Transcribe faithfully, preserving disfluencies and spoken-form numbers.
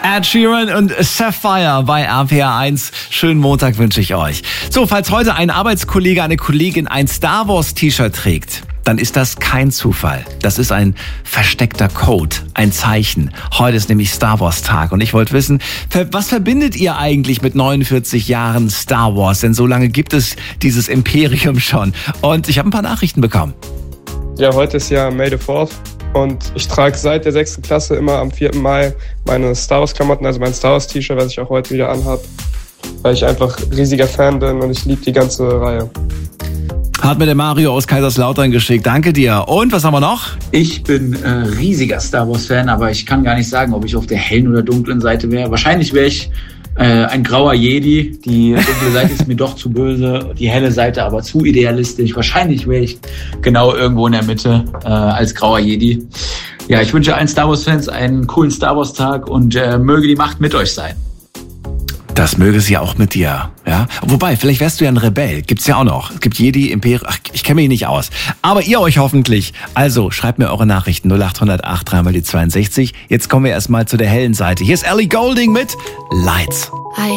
Ed Sheeran und Sapphire bei R P R eins. Schönen Montag wünsche ich euch. So, falls heute ein Arbeitskollege, eine Kollegin ein Star Wars T-Shirt trägt, dann ist das kein Zufall. Das ist ein versteckter Code, ein Zeichen. Heute ist nämlich Star Wars Tag und ich wollte wissen, was verbindet ihr eigentlich mit neunundvierzig Jahren Star Wars? Denn so lange gibt es dieses Imperium schon. Und ich habe ein paar Nachrichten bekommen. Ja, heute ist ja May the fourth und ich trage seit der sechsten Klasse immer am vierten Mai meine Star Wars Klamotten, also mein Star Wars T-Shirt, was ich auch heute wieder anhabe, weil ich einfach riesiger Fan bin und ich liebe die ganze Reihe. Hat mir der Mario aus Kaiserslautern geschickt. Danke dir. Und was haben wir noch? Ich bin äh, riesiger Star Wars-Fan, aber ich kann gar nicht sagen, ob ich auf der hellen oder dunklen Seite wäre. Wahrscheinlich wäre ich äh, ein grauer Jedi. Die dunkle Seite ist mir doch zu böse, die helle Seite aber zu idealistisch. Wahrscheinlich wäre ich genau irgendwo in der Mitte äh, als grauer Jedi. Ja, ich wünsche allen Star Wars-Fans einen coolen Star Wars-Tag und äh, möge die Macht mit euch sein. Das möge sie auch mit dir, ja. Wobei, vielleicht wärst du ja ein Rebell. Gibt's ja auch noch. Es gibt Jedi, Imperium. Ach, ich kenne mich nicht aus. Aber ihr euch hoffentlich. Also, schreibt mir eure Nachrichten null acht null acht drei mal die zweiundsechzig. Jetzt kommen wir erstmal zu der hellen Seite. Hier ist Ellie Goulding mit Lights.